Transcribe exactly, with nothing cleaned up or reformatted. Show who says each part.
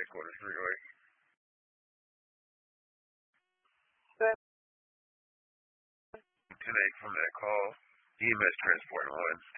Speaker 1: Corner Freeway. ten eight from that call. E M S Transport one.